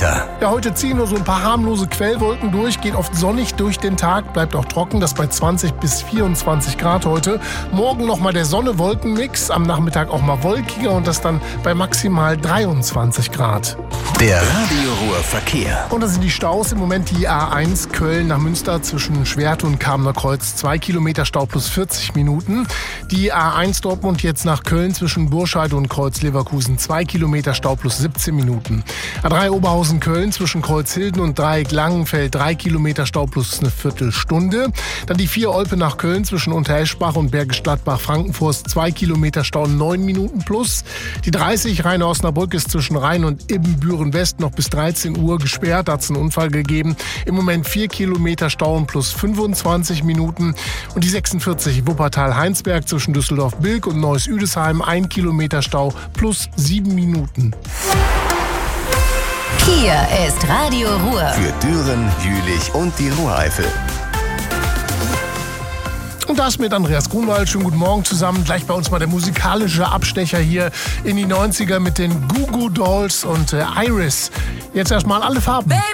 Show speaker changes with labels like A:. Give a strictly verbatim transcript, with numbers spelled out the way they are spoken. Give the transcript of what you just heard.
A: Wetter.
B: Ja, heute ziehen nur so ein paar harmlose Quellwolken durch, geht oft sonnig durch den Tag, bleibt auch trocken, das bei zwanzig bis vierundzwanzig Grad heute. Morgen nochmal der Sonne-Wolken-Mix, am Nachmittag auch mal wolkiger und das dann bei maximal dreiundzwanzig Grad.
A: Der Radio Ruhr Verkehr.
B: Und das sind die Staus. Im Moment die A eins Köln nach Münster zwischen Schwert und Kamener Kreuz. Zwei Kilometer Stau plus vierzig Minuten. Die A eins Dortmund jetzt nach Köln zwischen Burscheid und Kreuz Leverkusen. Zwei Kilometer Stau plus siebzehn Minuten. A drei Oberhausen Köln zwischen Kreuzhilden und Dreieck Langenfeld. Drei Kilometer Stau plus eine Viertelstunde. Dann die vier Olpe nach Köln zwischen Untereschbach und Bergisch Gladbach Frankenforst. Zwei Kilometer Stau, neun Minuten plus. Die dreißig Rhein-Osnabrück ist zwischen Rhein und Ibbenbüren West noch bis dreizehn Uhr gesperrt. Da hat es einen Unfall gegeben. Im Moment vier Kilometer Stau und plus fünfundzwanzig Minuten. Und die sechsundvierzig Wuppertal-Heinsberg zwischen Düsseldorf-Bilk und Neuss-Üdesheim. Ein Kilometer Stau plus sieben Minuten.
C: Hier ist Radio Ruhr.
A: Für Düren, Jülich und die Ruhreifel.
B: Und das mit Andreas Grunwald. Schönen guten Morgen zusammen. Gleich bei uns mal der musikalische Abstecher hier in die neunziger mit den Goo Goo Dolls und äh, Iris. Jetzt erstmal alle Farben.
D: Baby.